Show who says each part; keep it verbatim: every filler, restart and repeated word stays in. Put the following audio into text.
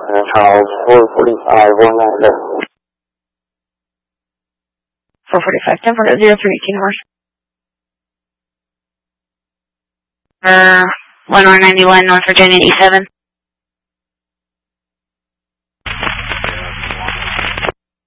Speaker 1: Uh, Charles, four forty-five, one nine zero.
Speaker 2: four forty-five, ten forty, zero three, eighteen horse. Uh, one one ninety-one, North Virginia, E seven.